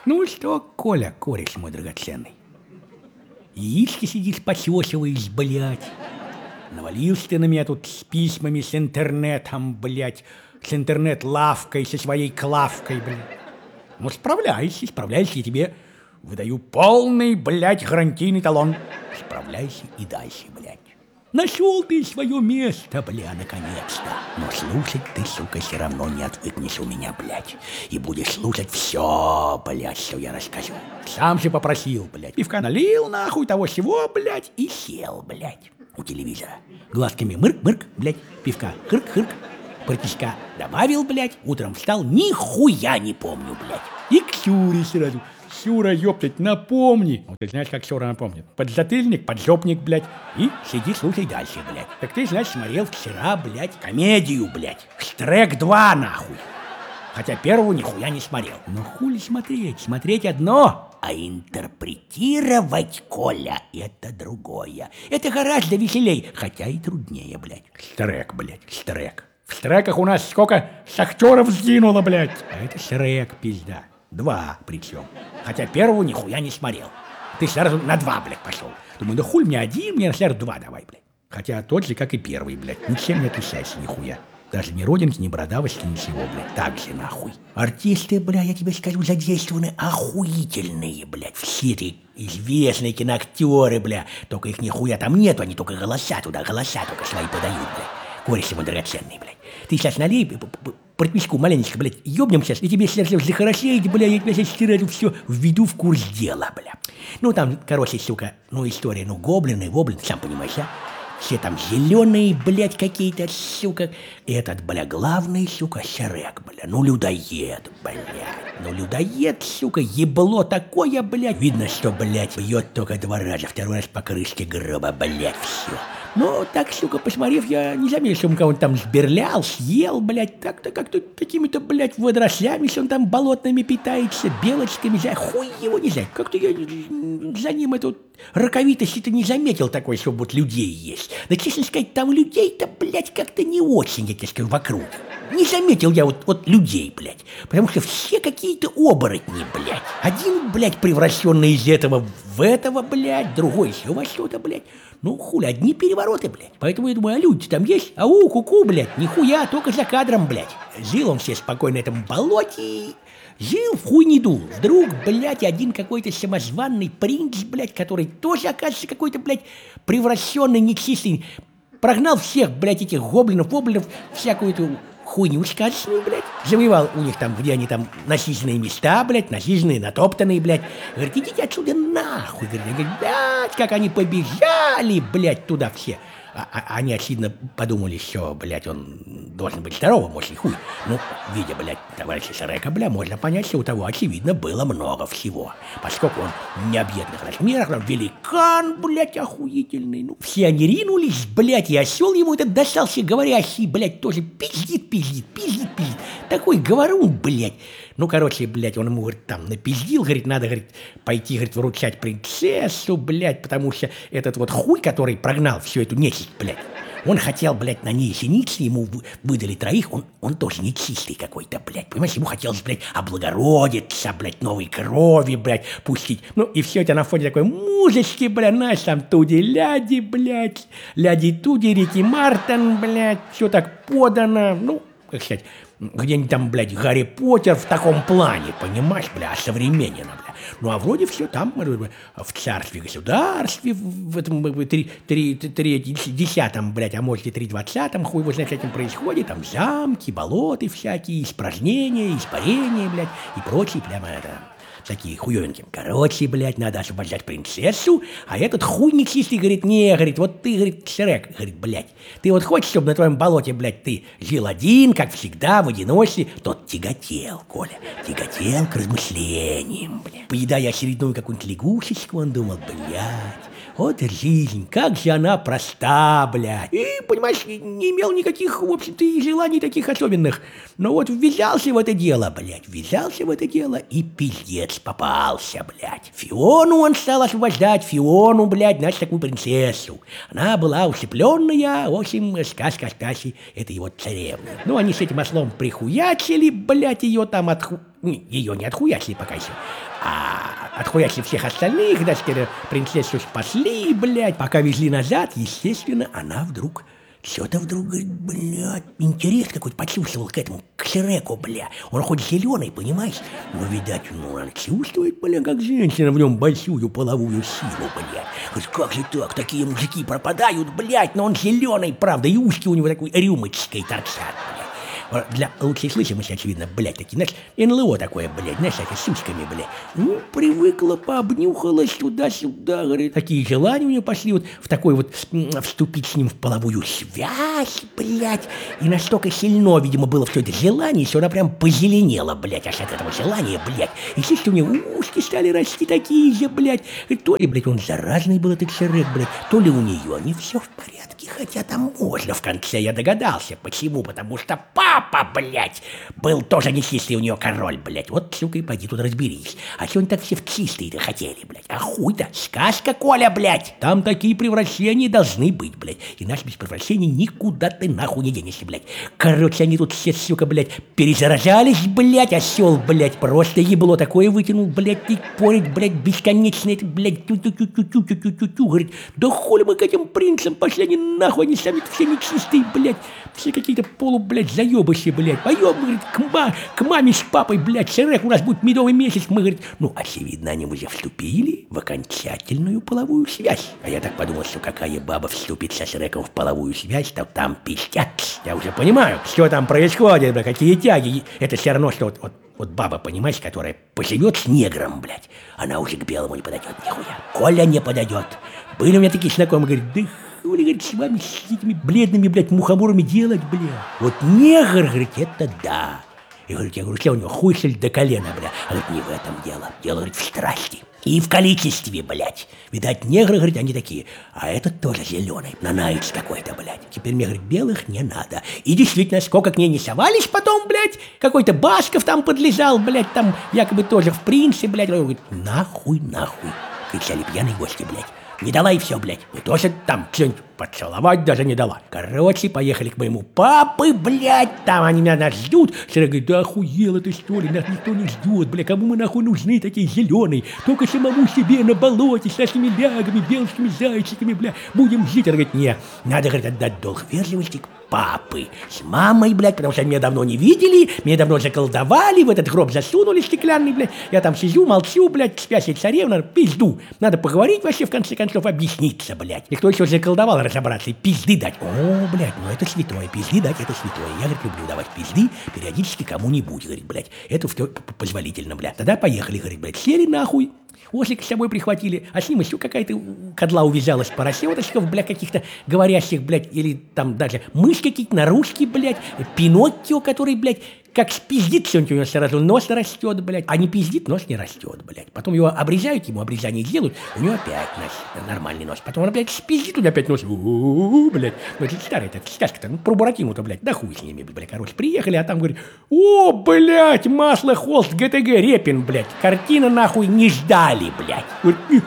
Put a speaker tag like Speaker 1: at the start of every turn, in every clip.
Speaker 1: Ну что, Коля, кореш мой драгоценный, яички сидишь, посёсываешь, блядь. Навалился ты на меня тут с письмами, с интернетом, блядь, с интернет-лавкой, со своей клавкой, блядь. Ну, справляйся, я тебе выдаю полный, блядь, гарантийный талон. Справляйся и дальше, блядь. Нашел ты свое место, бля, наконец-то. Но слушать ты, сука, все равно не отвыкнешь у меня, блядь. И будешь слушать все, блядь, что я расскажу. Сам же попросил, блядь. Пивка налил, нахуй, того всего, блядь, и сел, блядь, у телевизора. Глазками мырк-мырк, блядь, пивка хырк-хырк. Протишка добавил, блядь, утром встал, нихуя не помню, блядь. И к Сюре сразу. Сюра, ёптать, напомни. Вот ты знаешь, как Сюра напомнит. Подзатыльник, поджопник, блядь. И сиди, слушай дальше, блядь. Так ты, значит, смотрел вчера, блядь, комедию, блядь. Штрек 2, нахуй. Хотя первую нихуя не смотрел. Но хули смотреть? Смотреть одно, а интерпретировать, Коля, это другое. Это гораздо веселей, хотя и труднее, блядь. Штрек, блядь, Штрек. В Штреках у нас сколько шахтеров сгинуло, блядь. А это Шрек, пизда. 2 причем. Хотя первого нихуя не смотрел. Ты сразу на 2, блядь, пошел. Думаю, да хуй мне 1, мне сразу 2 давай, блядь. Хотя тот же, как и первый, блядь. Ничем не отличается нихуя. Даже ни родинки, ни бородавочки, ничего, блядь. Так же, нахуй. Артисты, бля, я тебе скажу, задействованы охуительные, блядь. Все эти известные киноактеры, бля. Только их нихуя там нету, они только голоса туда, голоса только свои подают, блядь. Кореш ему драгоценный, блядь. Ты сейчас налей портвишку маленечко, блядь, ёбнем сейчас, и тебе сейчас захорошеет, бля, я тебя сейчас сразу все введу в курс дела, бля. Ну, там, короче, сука, ну, история, ну, гоблины, сам понимаешь, а? Все там зеленые, блядь, какие-то, сука. И этот, бля, главный, сука, Шрек, бля, ну, людоед, блядь. Ну, людоед, сука, ебло такое, блядь. Видно, что, блядь, бьет только 2 раза, 2 раз по крышке гроба, блядь, все. Ну, так, сука, посмотрев, я не заметил, что он кого-нибудь там сберлял, съел, блядь, так-то как-то какими-то, блядь, водорослями, что он там болотными питается, белочками, хуй его не знаю. Как-то я за ним эту раковитость-то не заметил такой, что вот людей есть. Да, честно сказать, там людей-то, блядь, как-то не очень, я тебе скажу, вокруг. Не заметил я вот людей, блядь, потому что все какие-то оборотни, блядь. Один, блядь, превращенный из этого в этого, блядь, другой еще во что-то, блядь. Ну, хули, одни перевороты, блядь. Поэтому я думаю, а люди там есть? Ау, ку-ку, блядь, нихуя, только за кадром, блядь. Жил он все спокойно на этом болоте, жил, в хуй не дул. Вдруг, блядь, один какой-то самозванный принц, блядь, который тоже, оказывается, какой-то, блядь, превращенный, нечистый, прогнал всех, блядь, этих гоблинов, всякую эту хуйню сказочную, блядь. Завоевал у них там, где они там насиженные места, блядь, насиженные, натоптанные, блядь. Говорит, идите отсюда нахуй. Говорит, блядь, как они побежали, блядь, туда все. Они, очевидно, подумали, что, блядь, он должен быть здоровым, мощный хуй. Ну, видя, блядь, товарища Шрека, бля, можно понять, что у того, очевидно, было много всего. Поскольку он в необъятных размерах, он великан, блядь, охуительный. Ну, все они ринулись, блядь, и осел ему этот достался говорящий, блядь, тоже пиздит. Такой говорун, блядь. Ну, короче, блядь, он ему, говорит, там напиздил, говорит, надо, говорит, пойти, говорит, выручать принцессу, блядь, потому что этот вот хуй, который прогнал всю эту нечисть, блядь, он хотел, блядь, на ней жениться, ему выдали 3, он тоже нечистый какой-то, блядь, понимаешь, ему хотелось, блядь, облагородиться, блядь, новой крови, блядь, пустить, ну, и все это на фоне такой мужички, блядь, знаешь, там туди-ляди, блядь, ляди-туди, Рики Мартин, блядь, все так подано, ну, как сказать, где-нибудь там, блядь, Гарри Поттер в таком плане, понимаешь, бля, современно, бля. Ну, а вроде все там, в царстве-государстве, в этом 3-10, блядь, а может и 3-20, хуй его знает, с этим происходит, там замки, болоты всякие, испражнения, испарения, блядь, и прочие, прямо это... такие хуёвенькие. Короче, блядь, надо освобождать принцессу, а этот хуй нечистый говорит, не, говорит, вот ты, говорит, Шрек, говорит, блядь, ты вот хочешь, чтобы на твоем болоте, блядь, ты жил один, как всегда, в одиночестве, тот тяготел, Коля, тяготел к размышлениям, блядь. Поедая очередную какую-нибудь лягушечку, он думал, блядь, Вот и жизнь, как же она проста, блядь. И, понимаешь, не имел никаких, в общем-то, и желаний таких особенных. Но вот ввязался в это дело, блядь, ввязался в это дело и пиздец попался, блядь. Фиону он стал освобождать, Фиону, блядь, значит, такую принцессу. Она была усыпленная, в общем, сказка Стаси, это его царевна. Ну, они с этим ослом прихуячили, блядь, ее там ее не отхуячили пока еще, а отхуячили всех остальных, значит, принцессу спасли, блядь. Пока везли назад, естественно, она вдруг... Что-то вдруг, говорит, блядь, интерес какой-то почувствовал к этому, к Шреку, бля. Он хоть зеленый, понимаешь? Но, видать, он чувствует, бля, как женщина в нем большую половую силу, бля. Говорит, как же так, такие мужики пропадают, блядь, но он зеленый, правда, и ушки у него такой рюмочкой торчат, бля. Для лучшей слышимости, очевидно, блядь, такие, знаешь, НЛО такое, блядь, знаешь, с сучками, блядь. Ну, привыкла, пообнюхалась туда-сюда, говорит. Такие желания у нее пошли вот в такой вот, вступить с ним в половую связь, блядь. И настолько сильно, видимо, было все это желание, что она прям позеленела, блядь, аж от этого желания, блядь. И слышишь, у нее ушки стали расти такие же, блядь. И то ли, блядь, он заразный был, этот Шрек, блядь, то ли у нее не все в порядке, хотя там можно в конце, я догадался. Почему? Потому что папа, блядь, был тоже нечистый у нее король, блядь. Вот, сука, и пойди тут разберись. А чё они так все в чистые-то хотели, блядь? А хуй-то, сказка, Коля, блядь. Там такие превращения должны быть, блядь. Иначе без превращений никуда ты нахуй не денешься, блядь. Короче, они тут все, сука, блядь, перезаражались, блядь. Осел, блядь, просто ебло такое вытянул, блядь, и порит, блядь, бесконечно это, блядь, тю-тю-тю-тю-тю-тю-тю-тю. Говорит, да хули мы к этим принцам пошли, они нахуй, они сами все нечистые, блядь. Все какие-то полу, блядь, заебыши, блядь. Поем, говорит, к маме с папой, блядь, Шрек, у нас будет медовый месяц. Мы, говорит, ну, очевидно, они уже вступили в окончательную половую связь. А я так подумал, что какая баба вступит со Шреком в половую связь, то там пиздец. Я уже понимаю, что там происходит, блядь, какие тяги. Это все равно, что вот баба, понимаешь, которая поживет с негром, блядь, она уже к белому не подойдет, нихуя. Коля не подойдет. Были у меня такие знакомые, говорит, да хули, говорит, с вами, с этими бледными, блядь, мухоморами делать, блядь. Вот негр, говорит, это да. И говорит, я говорю, что у него хуйсель до колена, блядь. А говорит, не в этом дело. Дело, говорит, в страсти. И в количестве, блядь. Видать, негры, говорит, они такие. А этот тоже зеленый, нанаец какой-то, блядь. Теперь мне, говорит, белых не надо. И действительно, сколько к ней не совались потом, блядь. Какой-то Басков там подлежал, блядь, там якобы тоже в принце, блядь. Он говорит, нахуй, нахуй. Кричали пьяные гости, блядь. Не дала и все, блядь. И тоже там что-нибудь поцеловать даже не дала. Короче, поехали к моему папы, блядь. Там они меня нас ждут. Шрек говорит, да охуела ты что ли, нас никто не ждет, блядь. Кому мы нахуй нужны такие зеленые? Только самому себе на болоте с этими лягами, белскими зайчиками, блядь. Будем жить. Он говорит, не, надо, говорит, отдать долг вежливости к папы. С мамой, блядь, потому что меня давно не видели, меня давно заколдовали, в этот гроб засунули стеклянный, блядь. Я там сижу, молчу, блядь, спящая царевна, пизду. Надо поговорить вообще, в конце концов, объясниться, блядь. И кто еще заколдовал, разобраться и пизды дать. О, блядь, ну это святое, пизды дать, это святое. Я, говорит, люблю давать пизды периодически кому-нибудь, говорит, блядь. Это все позволительно, блядь. Тогда поехали, говорит, блядь, сели нахуй. Ослик с собой прихватили, а с ним еще какая-то кадла увязалась, поросеночков, блядь, каких-то говорящих, блядь, или там даже мышь какие-то, наружки, блядь, Пиноккио, который, блядь, как спиздит что-нибудь, у него сразу нос растет, блядь, а не пиздит, нос не растет, блядь. Потом его обрезают, ему обрезание сделают, у него опять нос, нормальный нос. Потом он опять спиздит, у него опять нос, блядь. Ну, это старая эта сказка-то, ну, про Буратино-то, блядь, да хуй с ними, блядь, короче. Приехали, а там, говорит, о, блядь, масло, холст, ГТГ, Репин, блядь, картина, нахуй, не ждали, блядь. Говорит,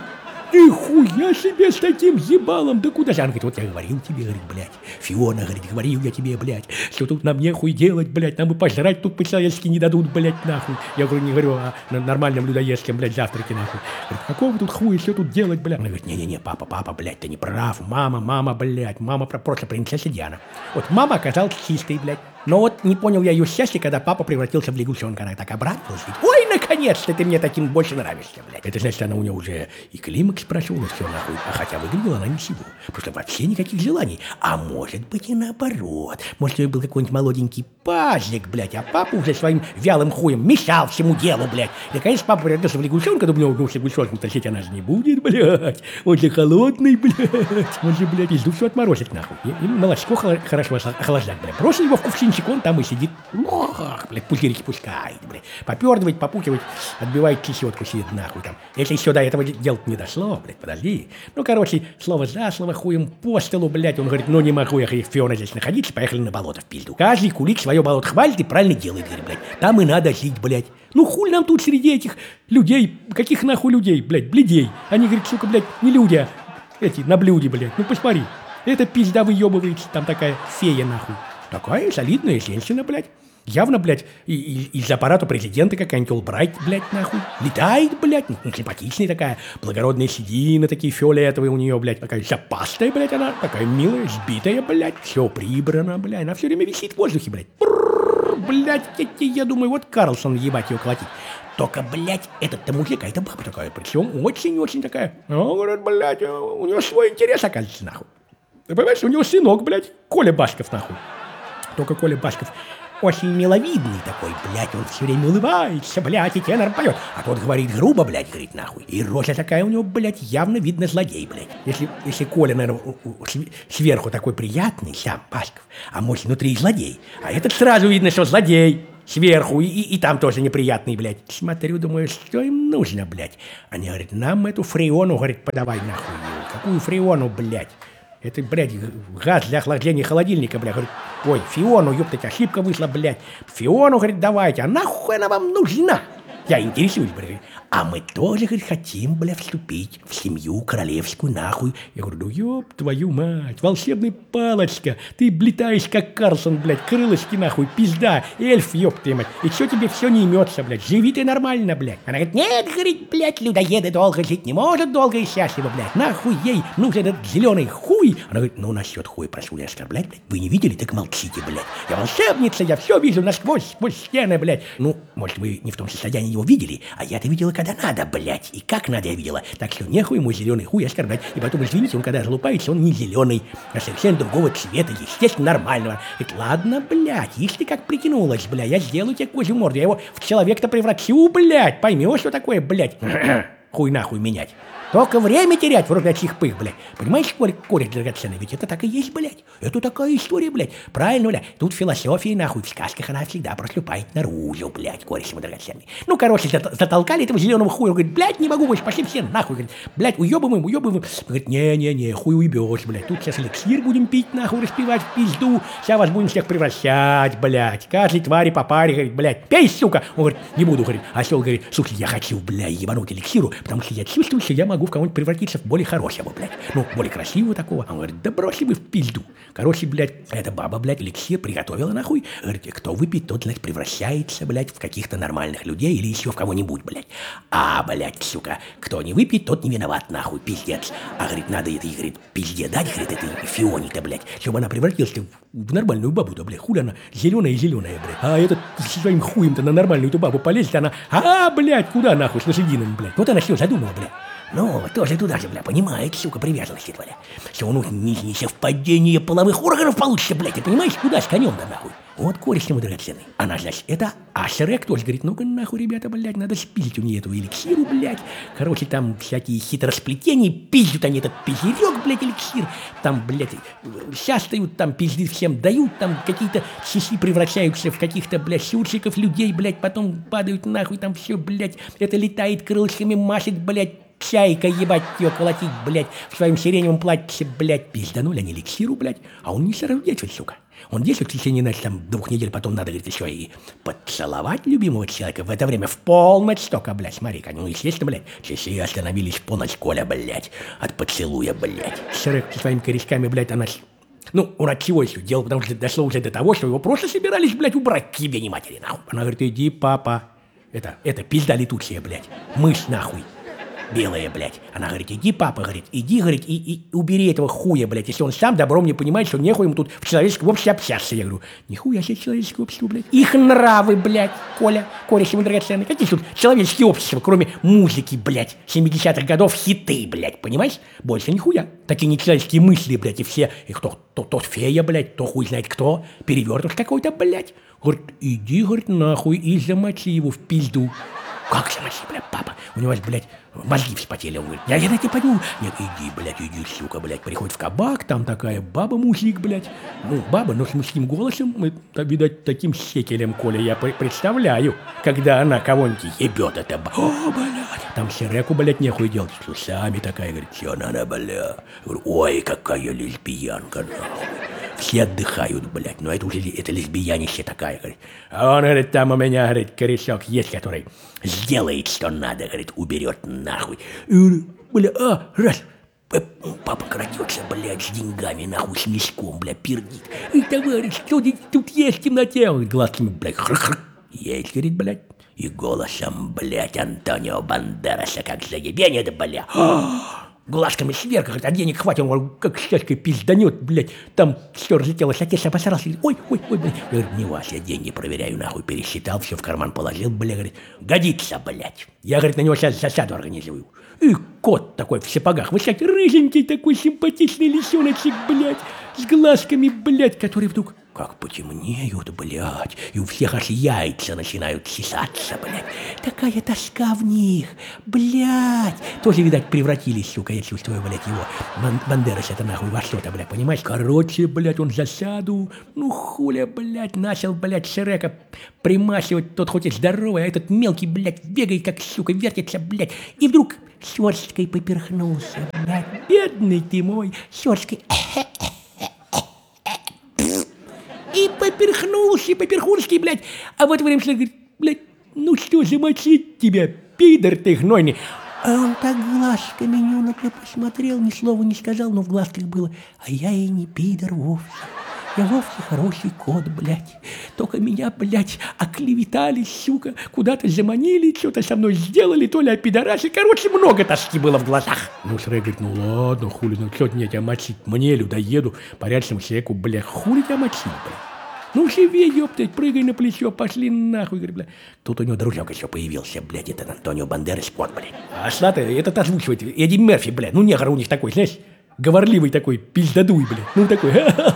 Speaker 1: нихуя себе с таким ебалом, да куда же? Она говорит, вот я говорил тебе, говорит, блядь, Фиона, говорит, говорил я тебе, блядь, что тут нам нехуй делать, блядь, нам и пожрать тут по-человечески не дадут, блядь, нахуй. Я говорю, не говорю о нормальном людоедском, блядь, завтраке, нахуй. Говорит, какого тут хуя, что тут делать, блядь? Она говорит, не-не-не, папа, блядь, ты не прав, мама, блядь, мама просто принцесса Диана. Вот мама оказалась чистой, блядь. Но вот не понял я ее счастья, когда папа превратился в лягушонка. Она так обрадовалась. Ой, наконец-то ты мне таким больше нравишься, блядь. Это значит, она у нее уже и климакс прошел, и все нахуй. А хотя выглядела она ничего. Просто вообще никаких желаний. А может быть и наоборот. Может, у нее был какой-нибудь молоденький пазик, блядь, а папа уже своим вялым хуем мешал всему делу, блядь. И, наконец, папа превратился в лягушонка, думал, ну, с лягушонком тащить она же не будет, блядь. Он же холодный, блядь. Он же, блядь, пизду все отморозит, нахуй. И молочко хорошо охлаждать, блядь. Бросил его в кувшинчик мальчик, он там и сидит, блядь, пузырики пускает, блядь, попердывает, попукивает, отбивает чесетку, сидит нахуй там. Если еще до этого делать не дошло, блядь, подожди. Ну, короче, слово за слово, хуем по столу, блядь, он говорит, ну, не могу я, Фиона, здесь находиться, поехали на болото в пизду. Каждый кулик свое болото хвалит и правильно делает, говорит, блядь, там и надо жить, блядь. Ну, хуй нам тут среди этих людей, каких нахуй людей, блядь, бледей. Они, говорит, сука, блядь, не люди, а эти, на блюде, блядь, ну, посмотри. Эта пизда выебывается, там такая фея, нахуй. Такая солидная женщина, блядь. Явно, блядь, из аппарата президента какая-нибудь Олбрайт, блядь, нахуй. Летает, блядь, ну, симпатичная такая, благородные седины такие фиолетовые у нее, блядь, такая запастая, блядь, она, такая милая, сбитая, блядь, все прибрано, блядь, она все время висит в воздухе, блядь. Блядь, я думаю, вот Карлсон, ебать, ее колотить. Только, блядь, этот-то мужик, а это баба такая, причем очень-очень такая. Он говорит, блядь, у него свой интерес, оказывается, нахуй. Ты понимаешь, у него сынок, блядь, Коля Башков, нахуй. Только Коля Башков очень миловидный такой, блядь, он все время улыбается, блядь, и тенор поет. А тот говорит грубо, блядь, говорит, нахуй. И рожа такая у него, блядь, явно видно злодей, блядь. Если Коля, наверное, сверху такой приятный, сам Башков, а может, внутри злодей. А этот сразу видно, что злодей. Сверху, и там тоже неприятный, блядь. Смотрю, думаю, что им нужно, блядь. Они говорят, нам эту фреону, говорит, подавай нахуй. Какую фреону, блядь? Это, блядь, газ для охлаждения холодильника, блядь. Говорит, ой, фиону, ёптать, ошибка вышла, блядь. Фиону, говорит, давайте, а нахуй она вам нужна? Я интересуюсь, блядь. А мы тоже, говорит, хотим, блядь, вступить в семью королевскую, нахуй. Я говорю, ну ёб твою мать, волшебная палочка. Ты летаешь, как Карлсон, блядь, крылышки, нахуй, пизда, эльф, ёб твою мать. И чё тебе все не имется, блядь, живи ты нормально, блядь. Она говорит, нет, говорит, блядь, людоеды долго жить не может, долго и счастливо, блядь. Нахуй ей нужен этот зеленый хуй. Она говорит, ну, насчет хуя прошу не оскорблять, блядь. Вы не видели, так молчите, блядь. Я волшебница, я все вижу насквозь, сквозь стены, блядь. Ну, может, вы не в том состоянии его видели, а я-то видела, когда надо, блядь, и как надо я видела. Так что нехуй ему зеленый хуй оскорблять. И потом, извините, он когда залупается, он не зеленый, а совершенно другого цвета, естественно, нормального. Говорит, ладно, блядь, если как прикинулась, блядь, я сделаю тебе козью морду, я его в человека-то превращу, блядь, поймешь, что такое, блядь, хуй нахуй менять. Только время терять в рогатых пых, блядь. Понимаешь, корень драгоценный, ведь это так и есть, блядь. Это такая история, блядь. Правильно, блядь. Тут философия, нахуй, в сказках она всегда проступает наружу, блядь, корень драгоценный. Ну, короче, затолкали этого зеленого хуя, говорит, блядь, не могу больше, пошли все нахуй. Говорит, блядь, уебываем. Говорит, не-не-не, хуй уебешь, блядь. Тут сейчас эликсир будем пить, нахуй, распивать в пизду. Сейчас вас будем всех превращать, блядь. Каждой твари по паре, говорит, блядь, пей, сука. Он говорит, не буду, говорит. Осел говорит, слушай, я хочу, блядь, ебануть эликсиру, потому что я чувствую, что я могу в кого-нибудь превратиться в более хорошего, блядь. Ну, более красивого такого. Он говорит, да бросьте вы в пизду. Короче, блядь, эта баба, блядь, эликсир приготовила, нахуй. Говорит, кто выпьет, тот, значит, превращается, блядь, в каких-то нормальных людей или еще в кого-нибудь, блядь. А, блядь, сука, кто не выпьет, тот не виноват, нахуй, пиздец. А, говорит, надо этой, говорит, пизде дать, говорит, этой Фионе-то, блядь, чтобы она превратилась в нормальную бабу-то, блядь. Хули она зеленая-зеленая, блядь. А этот со своим хуем-то на нормальную эту бабу полезет, она, блядь, куда, нахуй, с лошадиным, блядь. Вот она все задумала, блядь. Ну, тоже туда же, бля, понимает, сука, привязанности твоя. Все, ну, несовпадение половых органов получится, блядь, ты понимаешь, куда с конем-то, нахуй. Вот кореш ему драгоценный. Она, значит, это Ашерек тоже говорит, ну-ка, нахуй, ребята, блядь, надо спиздить у нее эту эликсиру, блядь. Короче, там всякие хитросплетения, пиздят они этот пизерек, блядь, эликсир. Там, блядь, шастают, там пизды всем дают, там какие-то сиси превращаются в каких-то, блядь, сурчиков людей, блядь, потом падают нахуй, там все, блядь, это летает крылышками, машет, блядь, чайка, ебать, ее колотить, блядь, в своем сиреневом платье, блядь, пизданули они эликсиру, блядь, а он не сразу действует, сука. Он действует в течение, значит, там, 2 недель, потом надо, говорит, еще и поцеловать любимого человека. В это время в полночь только, блядь, смотри-ка, ну, естественно, блядь, часы остановились в полночь, Коля, блядь, от поцелуя, блядь. Шерек со своими корешками, блядь, она... Ну, он от чего еще делал, потому что дошло уже до того, что его просто собирались, блядь, убрать к тебе, не матери, нахуй. Она говорит, иди, папа, это пизда летучая, блядь, мышь, нахуй. Белая, блядь. Она говорит, иди, папа, говорит, иди, говорит, и убери этого хуя, блядь, если он сам добром не понимает, что нехуй ему тут в человеческом обществе общаться. Я говорю, нихуя себе человеческое общество, блядь. Их нравы, блядь, кореш ему драгоценный. Какие тут человеческие общества, кроме музыки, блядь, 70-х годов, хиты, блядь, понимаешь? Больше нихуя. Такие нечеловеческие мысли, блядь, и все, и кто, тот фея, блядь, то хуй знает кто, перевертыш какой-то, блядь. Говорит, иди, говорит, нахуй, и замочи его в пизду. Как заноси, блядь, папа? У него, блядь, мозги вспотели. Он говорит, я на тебя пойду. Нет, иди, блядь, иди, сука, блядь. Приходит в кабак, там такая баба-мужик, блядь. Ну, баба, но с мужским голосом, видать, таким секелем, Коля, я представляю, когда она кого-нибудь ебет, это о, блядь. Там Шреку, блядь, нехуй делать. С усами такая, говорит, все надо, блядь. Говорю, ой, какая лесбиянка, нахуй. Все отдыхают, блядь, но это уже это лесбиянище такая, говорит. А он, говорит, там у меня, говорит, корешок есть, который сделает, что надо, говорит, уберет нахуй. И говорю, бля, раз, папа крадется, блядь, с деньгами, нахуй, с мешком, блядь, пердит. И, товарищ, что тут есть в темноте? Он говорит, глазками, блядь, хрх-хрх. Есть, говорит, блядь. И голосом, блядь, Антонио Бандераса, как заебенит, блядь. Глазками сверху, говорит, а денег хватит, он говорит, как счастье пизданет, блядь, там все разлетелось, отец обосрался, ой, блядь. Я говорю, не вас, я деньги проверяю, нахуй, пересчитал, все в карман положил, блядь, говорит, годится, блядь. Я, говорит, на него сейчас засаду организую. И кот такой в сапогах, высокий, рыженький такой симпатичный лисеночек, блядь, с глазками, блядь, который вдруг как потемнеют, блядь, и у всех аж яйца начинают чесаться, блядь. Такая тоска в них, блядь. Тоже, видать, превратились, сука, я чувствую, блядь, его. Бандерас это нахуй во что-то, блядь, понимаешь? Короче, блядь, он засаду, ну хуля, блядь, начал, блядь, Шрека примасивать, тот хоть и здоровый, а этот мелкий, блядь, бегает, как, сука, вертится, блядь. И вдруг сёрсткой поперхнулся, блядь. Бедный ты мой, сёрсткой. И поперхнулся, блядь. А в это время человек говорит, блядь, ну что, замочить тебя, пидор ты гнойный. А он так глазками на меня посмотрел, ни слова не сказал, но в глазках было, а я и не пидор вовсе. Я вовсе хороший кот, блядь. Только меня, блядь, оклеветали, сука, куда-то заманили, что-то со мной сделали, то ли опидорасы. Короче, много тоски было в глазах. Ну, Шрек говорит, ну ладно, хули, ну что мне тебя мочить? Мне, людоеду, порядочному человеку, блядь, хули тебя мочить, блядь? Ну, живи, ёптать, прыгай на плечо, пошли нахуй, говорит, блядь. Тут у него дружок еще появился, блядь, этот Антонио Бандерас, кот, блядь. А Шлата этот озвучивает, Эдди Мерфи, блядь, ну негр у них такой, знаешь, говорливый такой, пиздадуй, блядь. Ну, такой,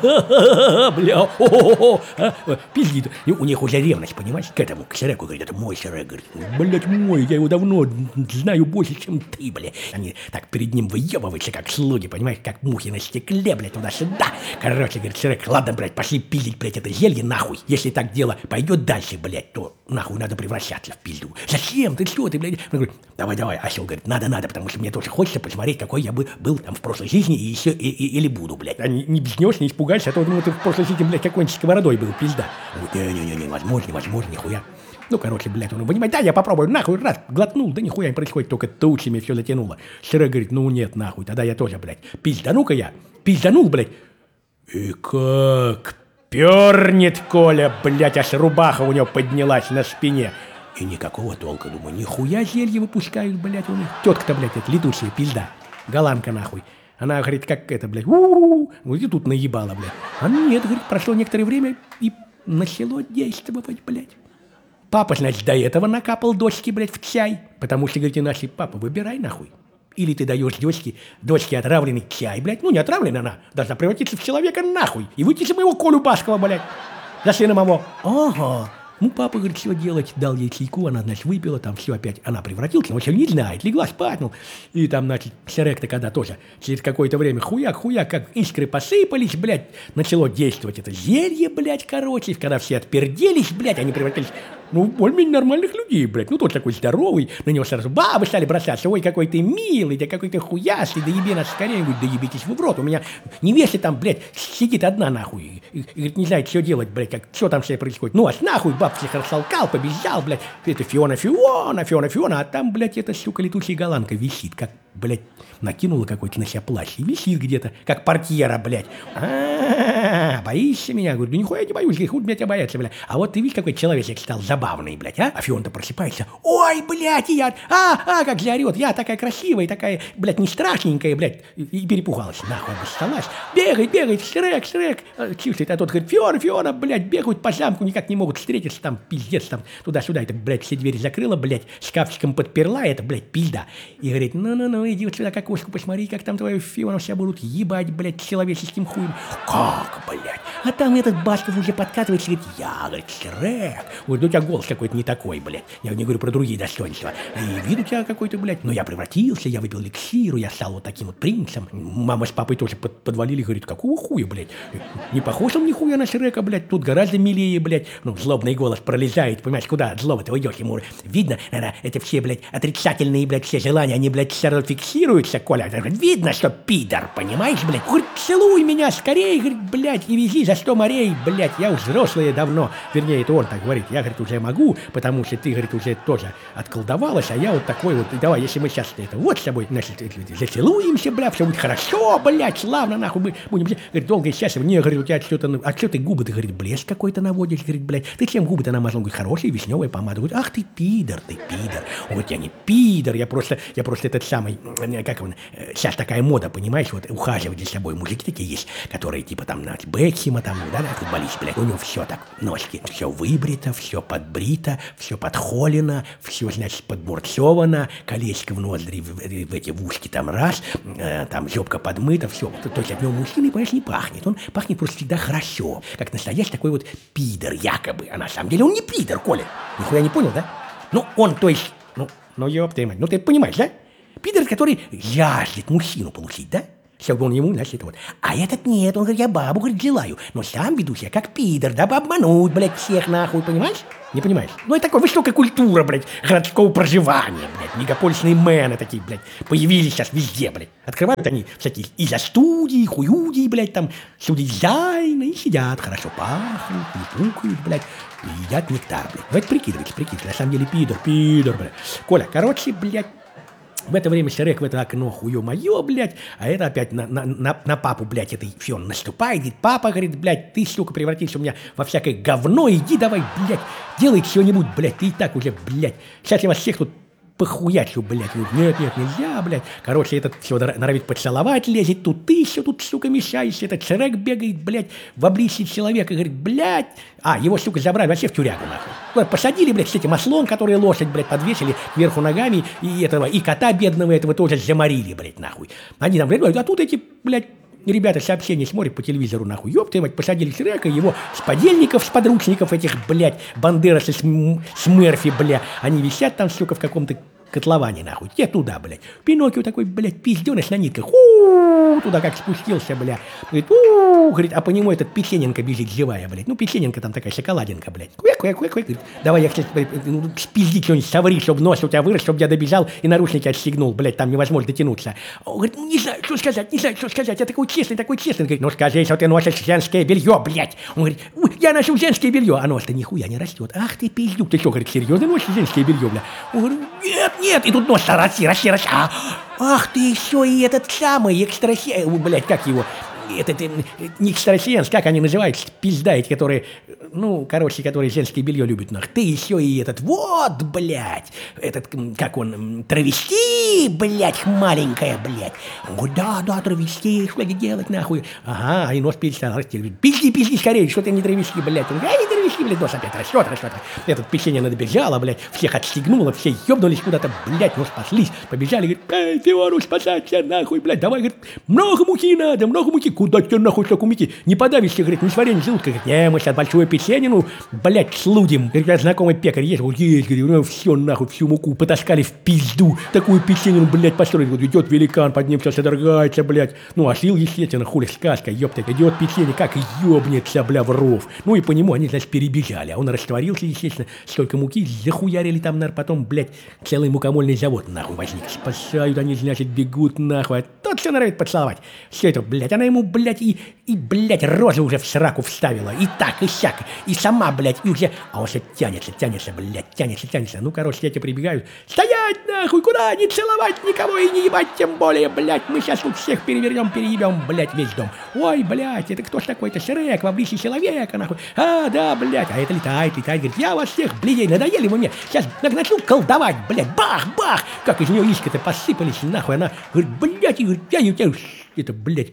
Speaker 1: бля, пиздит. У них уже ревность, понимаешь, к этому, к Шреку, говорит, это мой Шрек, говорит, блядь, мой, я его давно знаю больше, чем ты, блядь. Они так перед ним выебываются, как слуги, понимаешь, как мухи на стекле, блядь, туда-сюда. Короче, говорит, Шрек, ладно, блядь, пошли пиздить, блядь, это зелье, нахуй. Если так дело пойдет дальше, блядь, то нахуй надо превращаться в пизду. Зачем? Ты что, ты, блядь? Он говорит, давай, осел, говорит, надо, потому что мне тоже хочется посмотреть, какой я был там в прошлой жизни, и еще, или буду, блядь. А не бзнешь, не испугайся, а то, думаю, ты в прошлой жизни, блядь, какой-нибудь сковородой был, пизда. Не, возможно, нихуя. Ну, короче, блядь, он, понимаешь, да, я попробую, нахуй, раз, глотнул, да нихуя не происходит, только тучами все затянуло. Шрек говорит, ну нет, нахуй, тогда я тоже, блядь, пизданул, блядь. И как пернет Коля, блядь, аж рубаха у него поднялась на спине. И никакого толка, думаю, нихуя зелье выпускают, блядь, у них. Тетка-то, блядь, это летучая пизда, голландка, нахуй. Она говорит, как это, блядь, вот и тут наебала, блядь. А нет, говорит, прошло некоторое время и начало действовать, блядь. Папа, значит, до этого накапал дочке, блядь, в чай. Потому что, говорит, иначе, папа, выбирай, нахуй. Или ты даешь дочке отравленный чай, блядь. Ну, не отравленный она, должна превратиться в человека, нахуй. И выйти за моего Колю Баскова, блядь. За сына моего. Ага. Ну, папа, говорит, что делать, дал ей чайку, она, значит, выпила, там все опять, она превратилась, он еще не знает, легла спать, ну, и там, значит, Шрек-то когда тоже, через какое-то время хуяк, как искры посыпались, блядь, начало действовать это зелье, блядь, короче, когда все отперделись, блядь, они превратились, ну, более-менее нормальных людей, блядь, ну, тот такой здоровый, на него сразу бабы стали бросаться, ой, какой ты милый, да какой ты хуястый, да еби нас скорее, говорит, да ебитесь вы в рот, у меня невеста там, блядь, сидит одна, нахуй, и говорит, не знает, что делать, блядь, как, что там все происходит, ну, аж нахуй, баб всех растолкал, побежал, блядь, это Фиона, а там, блядь, эта, сука, летучая голландка висит, как, блядь, накинула какой-то на себя плащ и висит где-то, как портьера, блядь. Боишься меня? Говорю, да нихуя не боюсь, хуй меня тебя бояться, блядь. А вот ты видишь, какой человечек стал забавный, блядь, а? А Фиона-то просыпается, ой, блядь, и я, как же орет, я такая красивая, такая, блядь, не страшненькая, блядь, и перепугалась, нахуй, обоссалась. Бегает, Шрек, чувствует, а тот говорит, Фиона, блядь, бегают по замку, никак не могут встретиться, там, пиздец, там, туда-сюда, это, блядь, все двери закрыла, блядь, шкафчиком подперла, это, блядь, пизда. И говорит, ну, иди вот сюда к окошку, посмотри, как там твою Фиону все будут ебать, блядь, человеческим хуем. Как, блядь? А там этот Басков уже подкатывает, говорит, я, говорит, Шрек. Говорит, ну у тебя голос какой-то не такой, блядь. Я не говорю про другие достоинства. И вид у тебя какой-то, блядь. Но я превратился, я выпил эликсиру, я стал вот таким вот принцем. Мама с папой тоже подвалили, говорит, какого хуя, блядь? Не похож он нихуя на Шрека, блядь. Тут гораздо милее, блядь. Ну, злобный голос пролезает, понимаешь, куда от злого-то уйдешь ему. Видно, наверное, это все, блядь, отрицательные, блядь, все желания, они, блядь, все равно фиксируются, Коля. Видно, что пидор, понимаешь, блядь? Говорит, целуй меня скорее, говорит, блядь, и вези за 100 морей, блядь, я уж взрослый давно. Вернее, это он так говорит, я, говорит, уже могу, потому что ты, говорит, уже тоже отколдовалась, а я вот такой вот, давай, если мы сейчас это вот с тобой, значит, зацелуемся, блядь, все будет хорошо, блядь, славно, нахуй, мы будем, говорит, долго и счастливо. Не, говорит, у тебя что-то, а что ты губы-то, говорит, блеск какой-то наводишь, говорит, блядь, ты чем губы-то намазал, говорит, хорошая вишневая помада, говорит, ах ты пидор, ты пидор. Он говорит, я не пидор, я просто этот самый, как он, сейчас такая мода, понимаешь, вот ухаживать за собой, мужики такие есть, которые типа там, знаете, Бекхема там, да, футболист, блядь, у него все так, ножки, все выбрито, все подбрито, все подхолено, все, значит, подбурцовано, колечко в ноздри, в эти в ушки там раз, там жопка подмыта, все, то есть от него мужчины, понимаешь, не пахнет, он пахнет просто всегда хорошо, как настоящий такой вот пидор, якобы, а на самом деле он не пидор, Коля, нихуя не понял, да? Ну, он, то есть, ну, ёпта мать, ну, ты понимаешь, да? Пидор, который жаждет мужчину получить, да? Все бы он ему, значит, вот. А этот нет, он говорит, я бабу, говорит, желаю. Но сам веду себя как пидор, дабы обмануть, блядь, всех нахуй, понимаешь? Не понимаешь? Ну, это такая высокая культура, блядь, городского проживания, блядь. Мегаполисные мэны такие, блядь, появились сейчас везде, блядь. Открывают они всякие изо-студии, хуюдии, блядь, там, студии дизайна, и сидят, хорошо пахнут, не пукают, блядь, и едят нектар, блядь. Давайте прикидывайте, на самом деле пидор, блядь. Коля, короче, блядь, в это время Шрек в это окно, хуё-моё, блядь, а это опять на папу, блядь, это все, он наступает, говорит, папа, говорит, блядь, ты, сука, превратился у меня во всякое говно, иди давай, блядь, делай что-нибудь, блядь, ты и так уже, блядь, сейчас я вас всех тут похуячу, блядь, нет, нельзя, блядь, короче, этот все норовит поцеловать, лезет, тут ты еще тут, сука, мешаешься, этот Шрек бегает, блядь, в обличье человека, говорит, блядь, его, сука, забрали вообще в тюрягу, нахуй. Посадили, блядь, с этим ослом, который лошадь, блядь, подвесили кверху ногами, и кота бедного этого тоже заморили, блядь, нахуй. Они там, блядь, а тут эти, блядь, ребята сообщения смотрят по телевизору, нахуй, ёпты, мать, посадили Шрека, его с подельников, с подручников этих, блядь, Бандерасы с Мерфи, блядь, они висят там, сука, в каком-то котловане, нахуй, те туда, блядь. Пиноккио такой, блядь, пизденыш на нитках, туда как спустился, блядь. Говорит, говорит, а по нему этот Печененко бежит живая, блядь. Ну, Печененко там такая шоколадинка, блядь. Говорит, давай я, кстати, спизди что-нибудь, соври, чтобы нос у тебя вырос, чтобы я добежал и наручники отстегнул, блядь, там невозможно дотянуться. Он говорит, не знаю, что сказать, я такой честный. Говорит, ну скажи, что ты носишь женское белье, блядь. Он говорит, я ношу женское белье, а нос-то нихуя не растет. Ах ты пиздюк, ты что, говорит, серьезно носишь женское белье, блядь? Он говорит, нет, и тут нос расти. Ах ты еще и этот самый блядь, как его, этот не экстрасенс, как они называются, пизда эти, которые, ну, короче, которые женское белье любят, нах. Ты еще и этот, вот, блядь, этот, как он, травести, блядь, маленькая, блядь. Он говорит, да, травести, что делать, нахуй? Ага, и нос перестал расти. Пизди, скорее, что ты не травести, блядь. Он говорит, не травести, блядь, нос опять растет. Этот печенье набежала, блядь, всех отстегнула, все ебнулись куда-то, блядь, ну, спаслись, побежали, говорит, Фиору, спасайся, нахуй, блядь, давай, говорит, много муки надо, куда тебе нахуй столько муки? Не подавишься, говорит, не с вареньем желудка. Говорит, не, мы сейчас большую печенину, блядь, слудим. Говорит, я знакомый пекарь есть, вот есть, говорит, ну все нахуй, всю муку потаскали в пизду. Такую печенину, блядь, построили. Вот идет великан, под ним все содрогается, блядь. Ну, а слил, естественно, хули сказка, ёпта, идет печенье, как ёбнется, бля, в ров. Ну и по нему они, значит, перебежали. А он растворился, естественно, столько муки, захуярили там, наверное, потом, блядь, целый мукомольный завод, нахуй, возник. Спасают они, значит, бегут, нахуй. А тот все норовит поцеловать. Все это, блядь, она ему, блядь, и блядь, рожу уже в сраку вставила, и так, и сяк, и сама, блядь, и уже, а он все тянется, блядь, тянется, ну, короче, эти прибегают, стоять, нахуй, куда, не целовать никого и не ебать, тем более, блядь, мы сейчас тут всех переебем, блядь, весь дом, ой, блядь, это кто ж такой-то, Шрек, в обличье человека, нахуй, да, блядь, а это летает, говорит, я вас всех, блядей, надоели вы мне, сейчас начну колдовать, блядь, бах, как из нее искры-то посыпались, нахуй, она, говорит, блядь, и говорит, я это, блядь,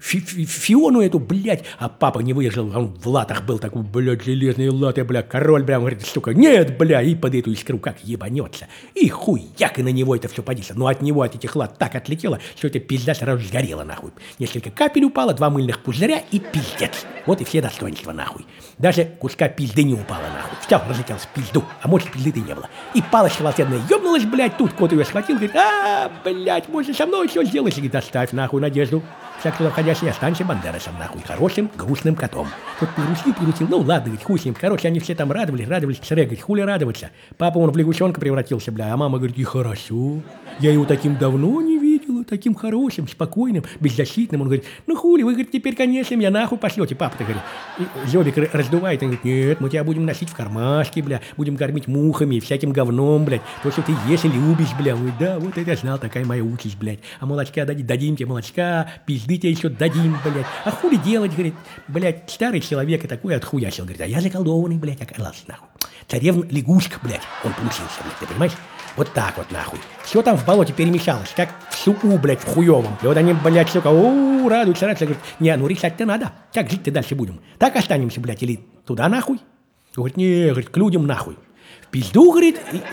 Speaker 1: Фиону эту, блядь, а папа не выдержал, он в латах был такой, блядь, железные латы, блядь, король, блядь, он говорит, сука, нет, блядь, и под эту искру как ебанется, и хуяк, и на него это все подействовало, но от него, от этих лат так отлетело, что эта пизда сразу сгорела, нахуй, несколько капель упало, 2 мыльных пузыря и пиздец, вот и все достоинства, нахуй, даже куска пизды не упало, нахуй, все, разлетелось в пизду, а может, пизды-то не было, и палочка волшебная ёбнулась, блядь, тут кот ее схватил, говорит, блядь, можно со мной все сделать, и доставь, нахуй, Надежду. Всяк туда входящий, останься Бандерасом, нахуй, хорошим, грустным котом. Тот перусил, ну ладно, говорит, хуй с ним. Короче, они все там радовались, Шрек, говорит, хули радоваться. Папа, он в лягушонка превратился, бля, а мама говорит, и хорошо. Я его таким давно не видела, таким хорошим, спокойным, беззащитным. Он говорит, ну хули, вы, говорит, теперь, конечно, меня нахуй пошлете. Папа-то, говорит, зёбик раздувает, он говорит, нет, мы тебя будем носить в кармашке, бля, будем кормить мухами, всяким говном, блядь. То, что ты ешь и любишь, бля. Ой, да, вот это я знал, такая моя участь, блядь. А молочка дадим тебе молочка, пизды тебе еще дадим, блядь. А хули делать, говорит, блядь, старый человек и такой отхуячил, говорит, а я заколдованный, блядь, оказался, нахуй. Царевна лягушка, блядь, он получился, блядь, ты понимаешь? Вот так вот, нахуй. Все там в болоте перемешалось, как в суку, блядь, в хуёвом. И вот они, блядь, сука, радуются, говорят, не, ну решать-то надо. Как жить-то дальше будем? Так останемся, блядь, или туда, нахуй? Говорит, не, говорит, к людям, нахуй. В пизду, говорит, и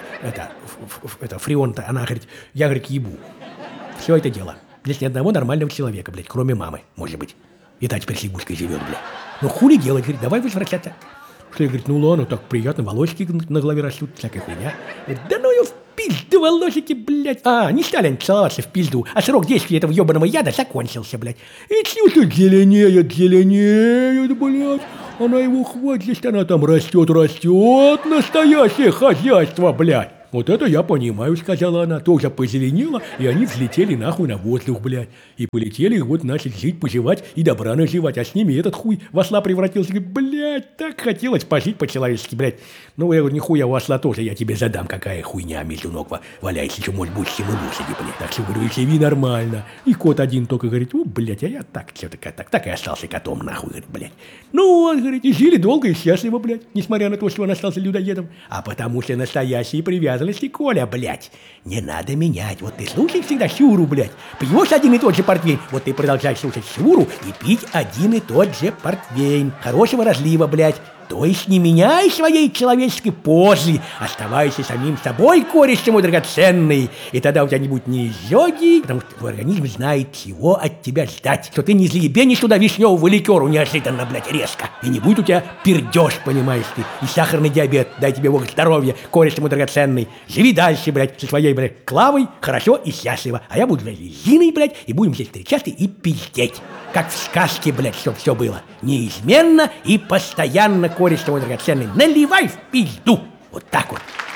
Speaker 1: это Фреон-то, она, говорит, я, говорит, ебу. Все это дело. Здесь ни одного нормального человека, блядь, кроме мамы, может быть. И та теперь с лягушкой живет, блядь. Ну хули делать, говорит, давай возвращаться. Что я, говорит, ну ладно, так приятно, волосики на голове растут, всякая хуйня. Говорит, да ну ее в пизду, волосики, блядь. Не стали они целоваться в пизду, а срок действия этого ебаного яда закончился, блядь. И что-то зеленеет, блядь. Она его хватит, она там растет, настоящее хозяйство, блядь. Вот это я понимаю, сказала она, тоже позеленела, и они взлетели нахуй на воздух, блядь. И полетели, вот начали жить, поживать и добра наживать, а с ними этот хуй в осла превратился. Говорит, блядь, так хотелось пожить по-человечески, блядь. Ну, я говорю, нихуя у осла тоже, я тебе задам, какая хуйня между ног валяется, еще, может, будешь всему лошади, блядь. Так что, говорю, живи нормально. И кот один только говорит, блядь, а я так, что-то так и остался котом, нахуй, говорит, блядь. Ну, он, говорит, и жили долго и счастливо, блядь, несмотря на то, что он остался людоедом. А потому что настоящие привязанности, Коля, блядь, не надо менять. Вот ты слушай всегда Сюру, блядь. Пьешь один и тот же портвейн, вот ты продолжай слушать Сюру и пить один и тот же портвейн. Хорошего разлива, блядь. То есть не меняй своей человеческой позы, оставайся самим собой, кореш мой драгоценный, и тогда у тебя не будет ни изжоги, потому что твой организм знает, чего от тебя ждать, что ты не заебенишь туда вишневого ликеру неожиданно, блядь, резко, и не будет у тебя пердеж, понимаешь ты, и сахарный диабет, дай тебе Бог здоровья, кореш мой драгоценный, живи дальше, блядь, со своей, блядь, Клавой, хорошо и счастливо, а я буду, блядь, Зиной, блядь, и будем здесь встречаться и пиздеть, как в сказке, блядь, чтоб все было, неизменно и постоянно, кореш твой драгоценный, наливай в пизду. Вот так вот.